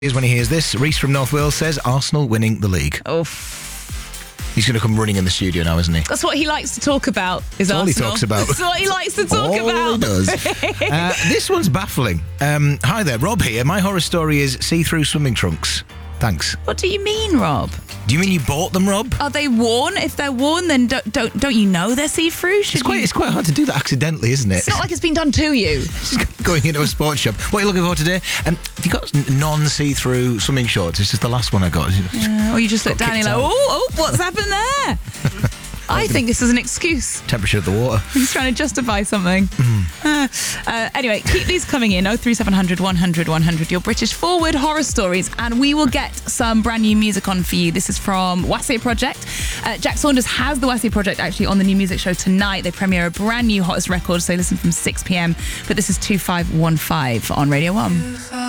Here's when he hears this. Reese from North Wales says Arsenal winning the league. Oh, He's going to come running in the studio now, isn't he? that's what he likes to talk about. Is That's all Arsenal. he talks about. That's what he likes to talk All about. he does. This one's baffling. Hi there, Rob here. My horror story is see-through swimming trunks. Thanks. What do you mean, Rob? Do you mean you bought them, Rob? Are they worn? If they're worn, then don't you know they're see-through? It's quite hard to do that accidentally, isn't it? It's not like it's been done to you. Going into a sports shop. What are you looking for today? Have you got non-see-through swimming shorts? It's just the last one I got. Or you just look down and you're like, oh, what's happened there? I think this is an excuse. Temperature of the water. He's trying to justify something. Anyway, keep these coming in. 03700 100 100. Your British forward horror stories, and we will get some brand new music on for you. This is from Wassey Project. Jack Saunders has the Wassey Project actually on the new music show tonight. They premiere a brand new hottest record, so listen from 6 p.m. But this is 2515 on Radio 1.